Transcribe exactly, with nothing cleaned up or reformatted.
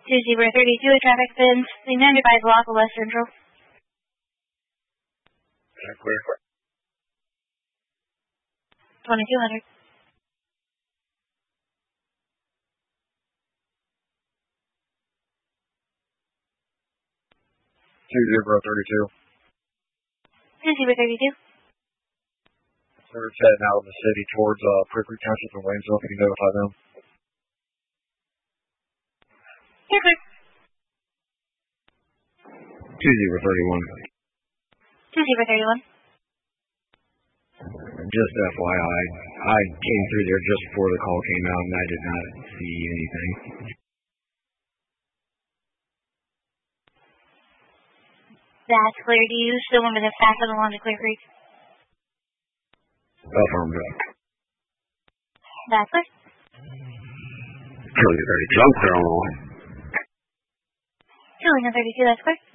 two zero three two, traffic bins, being by block of West Central. Yeah, clear. twenty-two hundred. two zero three two. two zero three two. We're heading out of the city towards uh, Prairie Township and Waynesville. Can you notify them? You're clear. two zero three one. two zero three one. Just F Y I, I came through there just before the call came out and I did not see anything. That's clear. Do you still want me to pass it along to Clear Creek? Affirmative. That's clear. Really very drunk there on. two thirty-two, that's clear.